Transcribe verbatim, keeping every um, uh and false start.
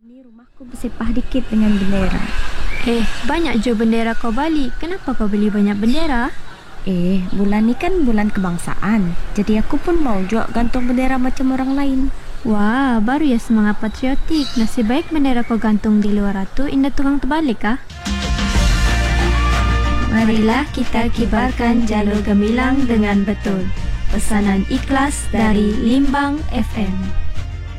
Ni rumahku bersepah dikit dengan bendera. Eh, banyak je bendera kau balik. Kenapa kau beli banyak bendera? Eh, bulan ni kan bulan kebangsaan. Jadi aku pun mau juga gantung bendera macam orang lain. Wah, baru ya semangat patriotik. Nasib baik bendera kau gantung di luar tu, indah tukang terbalik kah? Marilah kita kibarkan jalur gemilang dengan betul. Pesanan ikhlas dari Limbang F M.